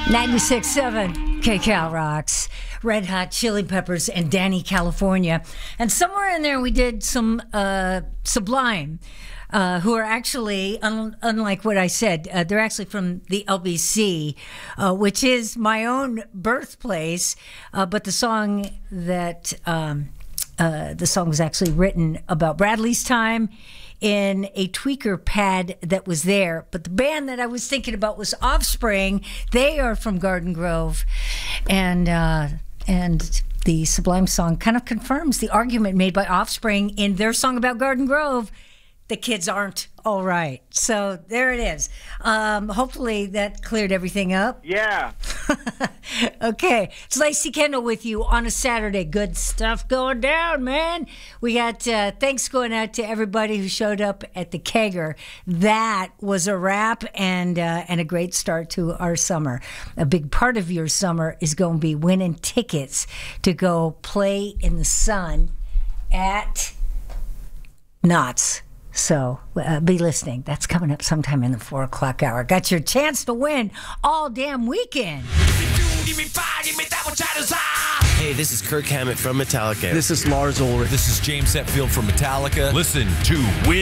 96.7 KCal Rocks, Red Hot Chili Peppers, and Danny California. And somewhere in there we did some Sublime, who are actually, unlike what I said, they're actually from the LBC, which is my own birthplace. But the song that the song was actually written about Bradley's time in a tweaker pad that was there. But the band that I was thinking about was Offspring. They are from Garden Grove. And the Sublime song kind of confirms the argument made by Offspring in their song about Garden Grove. The kids aren't all right. So there it is. Hopefully that cleared everything up. Yeah. Okay. It's Lacey Kendall with you on a Saturday. Good stuff going down, man. We got thanks going out to everybody who showed up at the Kegger. That was a wrap and a great start to our summer. A big part of your summer is going to be winning tickets to go play in the sun at Knott's. So be listening. That's coming up sometime in the 4 o'clock hour. Got your chance to win all damn weekend. Hey, this is Kirk Hammett from Metallica. This is Lars Ulrich. This is James Hetfield from Metallica. Listen to Win